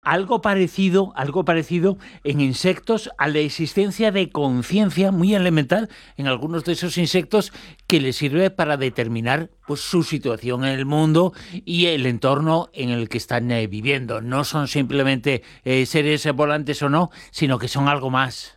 algo parecido en insectos a la existencia de conciencia muy elemental en algunos de esos insectos que les sirve para determinar pues su situación en el mundo y el entorno en el que están viviendo. No son simplemente seres volantes o no, sino que son algo más.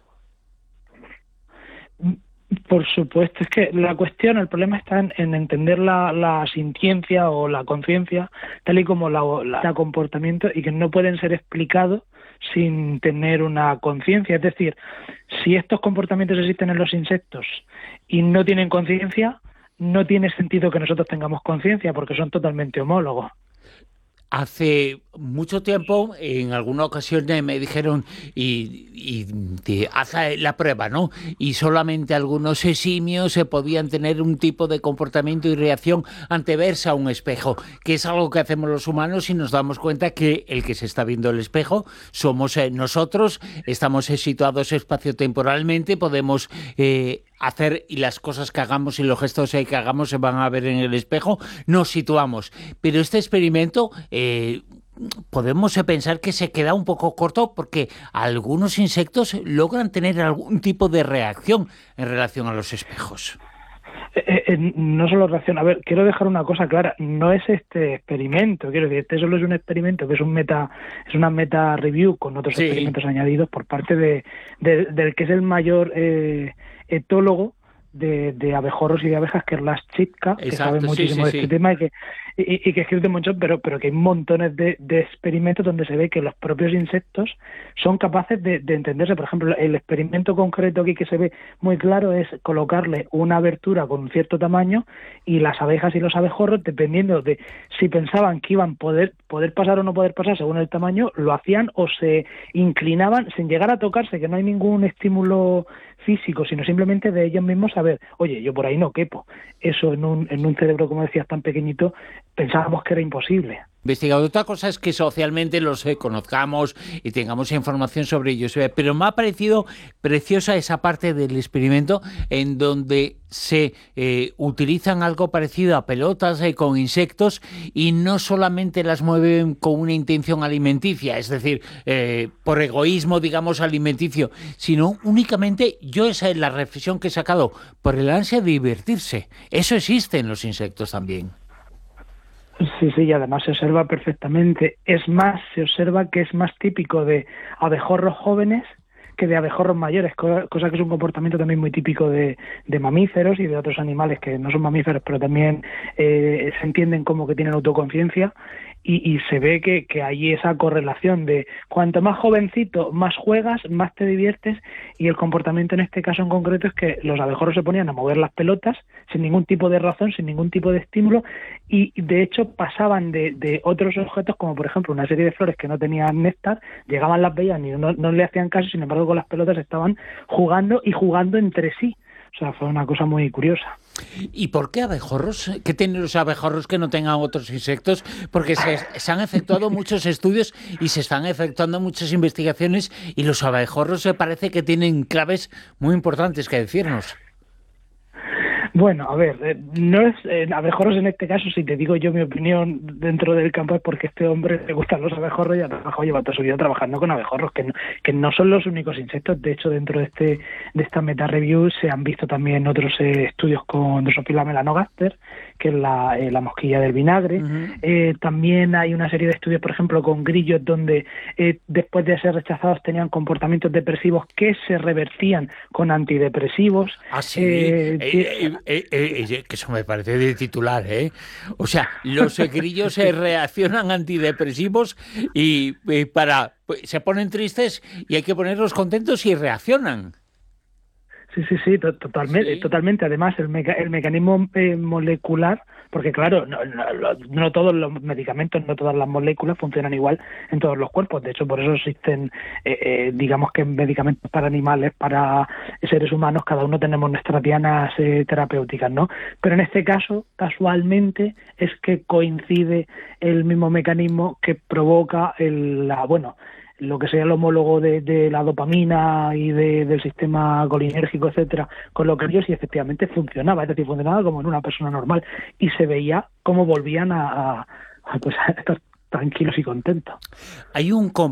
Por supuesto, es que el problema está en entender la sintiencia o la conciencia tal y como la comportamiento, y que no pueden ser explicados sin tener una conciencia. Es decir, si estos comportamientos existen en los insectos y no tienen conciencia, no tiene sentido que nosotros tengamos conciencia, porque son totalmente homólogos. Hace mucho tiempo, en alguna ocasión me dijeron, haz la prueba, ¿no? Y solamente algunos simios podían tener un tipo de comportamiento y reacción ante verse a un espejo, que es algo que hacemos los humanos y nos damos cuenta que el que se está viendo el espejo somos nosotros, estamos situados espaciotemporalmente, podemos hacer, y las cosas que hagamos y los gestos que hagamos se van a ver en el espejo, nos situamos. Pero este experimento podemos pensar que se queda un poco corto, porque algunos insectos logran tener algún tipo de reacción en relación a los espejos. No solo reacción. A ver, quiero dejar una cosa clara. No es este experimento, quiero decir, este solo es un experimento que es una meta review con otros experimentos añadidos por parte del que es el mayor etólogo de abejorros y de abejas, que es Lars Chipka, que sabe muchísimo de este tema y que escribe mucho, pero que hay montones de experimentos donde se ve que los propios insectos son capaces de entenderse. Por ejemplo, el experimento concreto aquí que se ve muy claro es colocarle una abertura con un cierto tamaño, y las abejas y los abejorros, dependiendo de si pensaban que iban a poder pasar o no poder pasar según el tamaño, lo hacían o se inclinaban sin llegar a tocarse, que no hay ningún estímulo físico, sino simplemente de ellos mismos saber, oye, yo por ahí no quepo. Eso en un cerebro, como decías, tan pequeñito, pensábamos que era imposible. Investigado. Otra cosa es que socialmente los conozcamos y tengamos información sobre ellos, pero me ha parecido preciosa esa parte del experimento en donde se utilizan algo parecido a pelotas con insectos, y no solamente las mueven con una intención alimenticia, es decir, por egoísmo, digamos, alimenticio, sino únicamente, esa es la reflexión que he sacado, por el ansia de divertirse. Eso existe en los insectos también. Sí, y además se observa perfectamente. Es más, se observa que es más típico de abejorros jóvenes que de abejorros mayores, cosa que es un comportamiento también muy típico de mamíferos y de otros animales que no son mamíferos, pero también se entienden como que tienen autoconciencia, y se ve que hay esa correlación de cuanto más jovencito, más juegas, más te diviertes, y el comportamiento en este caso en concreto es que los abejorros se ponían a mover las pelotas sin ningún tipo de razón, sin ningún tipo de estímulo, y de hecho pasaban de otros objetos, como por ejemplo una serie de flores que no tenían néctar, llegaban, las veían y no le hacían caso, sin embargo con las pelotas estaban jugando entre sí. O sea, fue una cosa muy curiosa. ¿Y por qué abejorros? ¿Qué tienen los abejorros que no tengan otros insectos? Porque se han efectuado muchos estudios y se están efectuando muchas investigaciones, y los abejorros se parece que tienen claves muy importantes que decirnos. Bueno, a ver, no es abejorros en este caso. Si te digo yo mi opinión dentro del campo, es porque a este hombre le gustan los abejorros y ha trabajado, lleva toda su vida trabajando con abejorros, que no son los únicos insectos. De hecho, dentro de esta meta review se han visto también otros estudios con Drosophila melanogaster, que es la mosquilla del vinagre. Uh-huh. También hay una serie de estudios, por ejemplo, con grillos, donde después de ser rechazados tenían comportamientos depresivos que se revertían con antidepresivos. Ah, sí. Que eso me parece de titular, ¿eh? O sea, los grillos reaccionan antidepresivos y se ponen tristes y hay que ponerlos contentos y reaccionan. Sí, totalmente. Además, el mecanismo molecular, porque claro, no todos los medicamentos, no todas las moléculas funcionan igual en todos los cuerpos. De hecho, por eso existen, digamos que medicamentos para animales, para seres humanos, cada uno tenemos nuestras dianas terapéuticas, ¿no? Pero en este caso, casualmente, es que coincide el mismo mecanismo que provoca lo que sería el homólogo de la dopamina y del sistema colinérgico, etcétera, con los grillos, y efectivamente funcionaba. Es decir, funcionaba como en una persona normal, y se veía cómo volvían a estar tranquilos y contentos. Hay un